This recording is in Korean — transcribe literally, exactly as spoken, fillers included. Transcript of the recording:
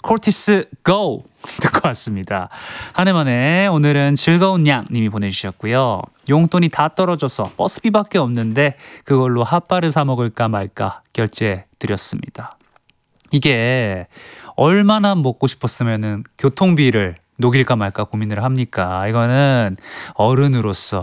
코티스 고! 듣고 왔습니다. 한 해만에 오늘은 즐거운 양 님이 보내주셨고요. 용돈이 다 떨어져서 버스비밖에 없는데 그걸로 핫바를 사 먹을까 말까 결제 드렸습니다. 이게 얼마나 먹고 싶었으면은 교통비를 녹일까 말까 고민을 합니까? 이거는 어른으로서